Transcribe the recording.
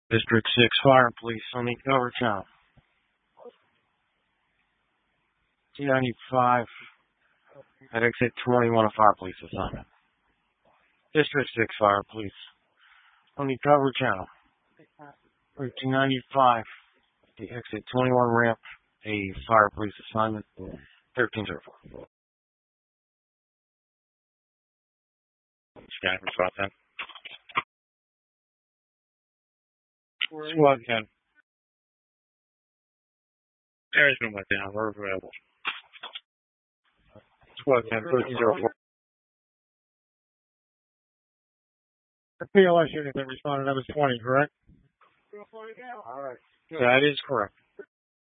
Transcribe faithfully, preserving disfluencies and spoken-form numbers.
District six Fire Police on the cover channel. T ninety-five at exit twenty-one of Fire Police assignment. District six Fire Police on the cover channel. T ninety-five at the exit twenty-one ramp, a Fire Police assignment, thirteen zero four. Scan for SWAT ten. SWAT ten. There's no one down. We're available. SWAT ten, thirteen zero four. The P L S unit that responded, that was twenty, correct? All right. That is correct.